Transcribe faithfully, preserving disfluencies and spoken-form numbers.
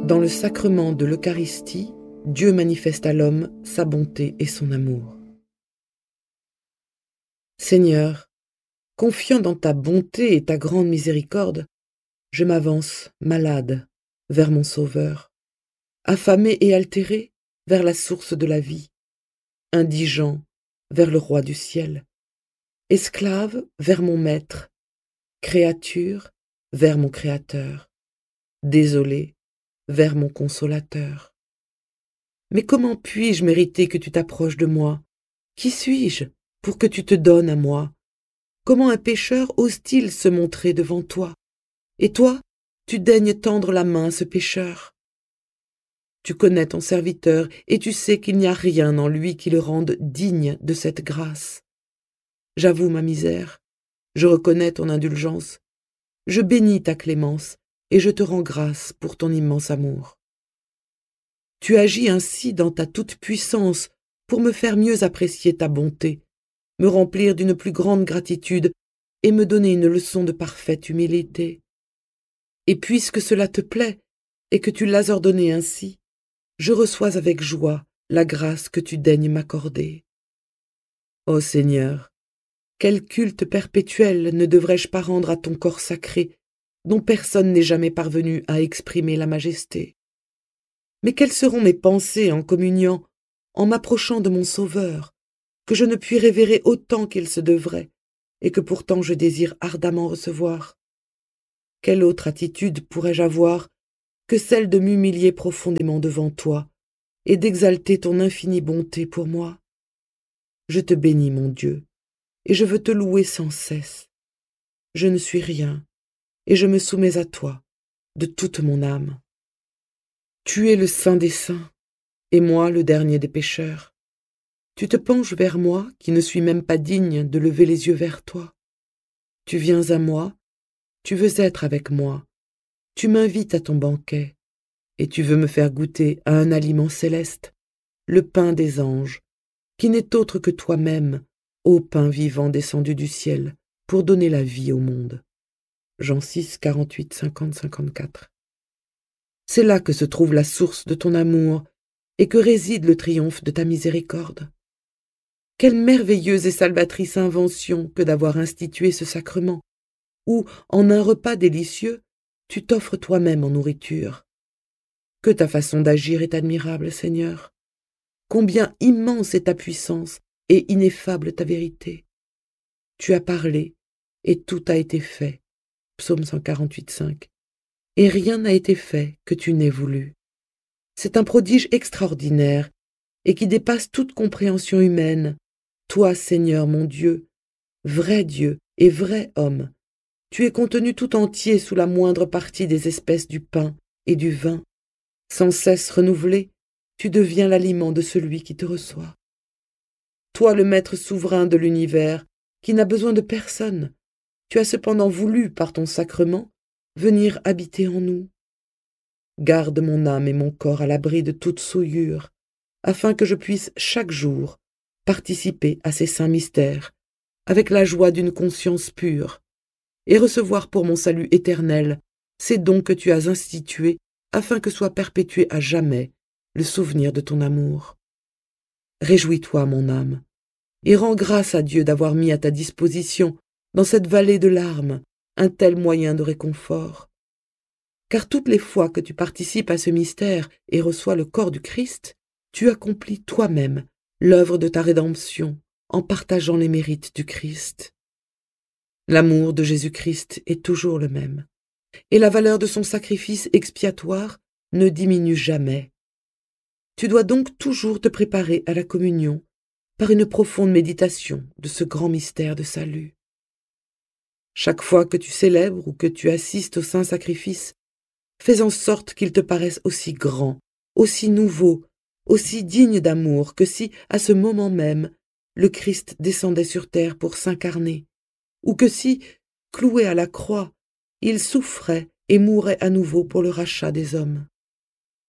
Dans le sacrement de l'Eucharistie, Dieu manifeste à l'homme sa bonté et son amour. Seigneur, confiant dans ta bonté et ta grande miséricorde, je m'avance, malade, vers mon Sauveur, affamé et altéré vers la source de la vie, indigent vers le Roi du ciel, esclave vers mon Maître, créature vers mon Créateur, désolé vers mon Consolateur. Mais comment puis-je mériter que tu t'approches de moi? Qui suis-je pour que tu te donnes à moi? Comment un pécheur ose-t-il se montrer devant toi? Et toi, tu daignes tendre la main à ce pécheur? Tu connais ton serviteur et tu sais qu'il n'y a rien en lui qui le rende digne de cette grâce. J'avoue ma misère, je reconnais ton indulgence, je bénis ta clémence et je te rends grâce pour ton immense amour. Tu agis ainsi dans ta toute-puissance pour me faire mieux apprécier ta bonté, me remplir d'une plus grande gratitude et me donner une leçon de parfaite humilité. Et puisque cela te plaît et que tu l'as ordonné ainsi, je reçois avec joie la grâce que tu daignes m'accorder. Ô Seigneur, quel culte perpétuel ne devrais-je pas rendre à ton corps sacré, dont personne n'est jamais parvenu à exprimer la majesté? Mais quelles seront mes pensées en communiant, en m'approchant de mon Sauveur, que je ne puis révérer autant qu'il se devrait, et que pourtant je désire ardemment recevoir? Quelle autre attitude pourrais-je avoir que celle de m'humilier profondément devant toi, et d'exalter ton infinie bonté pour moi? Je te bénis, mon Dieu, et je veux te louer sans cesse. Je ne suis rien, et je me soumets à toi, de toute mon âme. Tu es le saint des saints, et moi le dernier des pécheurs. Tu te penches vers moi, qui ne suis même pas digne de lever les yeux vers toi. Tu viens à moi, tu veux être avec moi, tu m'invites à ton banquet, et tu veux me faire goûter à un aliment céleste, le pain des anges, qui n'est autre que toi-même, ô pain vivant descendu du ciel, pour donner la vie au monde. Jean six, quarante-huit, cinquante, cinquante-quatre. C'est là que se trouve la source de ton amour et que réside le triomphe de ta miséricorde. Quelle merveilleuse et salvatrice invention que d'avoir institué ce sacrement, où, en un repas délicieux, tu t'offres toi-même en nourriture. Que ta façon d'agir est admirable, Seigneur. Combien immense est ta puissance et ineffable ta vérité. Tu as parlé, et tout a été fait. Psaume cent quarante-huit, cinq. Et rien n'a été fait que tu n'aies voulu. C'est un prodige extraordinaire, et qui dépasse toute compréhension humaine. Toi, Seigneur mon Dieu, vrai Dieu et vrai homme, tu es contenu tout entier sous la moindre partie des espèces du pain et du vin. Sans cesse renouvelé, tu deviens l'aliment de celui qui te reçoit. Toi, le maître souverain de l'univers, qui n'a besoin de personne, tu as cependant voulu, par ton sacrement, venir habiter en nous. Garde mon âme et mon corps à l'abri de toute souillure, afin que je puisse chaque jour participer à ces saints mystères, avec la joie d'une conscience pure, et recevoir pour mon salut éternel ces dons que tu as institués, afin que soit perpétué à jamais le souvenir de ton amour. Réjouis-toi, mon âme, et rends grâce à Dieu d'avoir mis à ta disposition, dans cette vallée de larmes, un tel moyen de réconfort. Car toutes les fois que tu participes à ce mystère et reçois le corps du Christ, tu accomplis toi-même l'œuvre de ta rédemption en partageant les mérites du Christ. L'amour de Jésus-Christ est toujours le même, et la valeur de son sacrifice expiatoire ne diminue jamais. Tu dois donc toujours te préparer à la communion par une profonde méditation de ce grand mystère de salut. Chaque fois que tu célèbres ou que tu assistes au saint sacrifice, fais en sorte qu'il te paraisse aussi grand, aussi nouveau, aussi digne d'amour que si, à ce moment même, le Christ descendait sur terre pour s'incarner, ou que si, cloué à la croix, il souffrait et mourait à nouveau pour le rachat des hommes.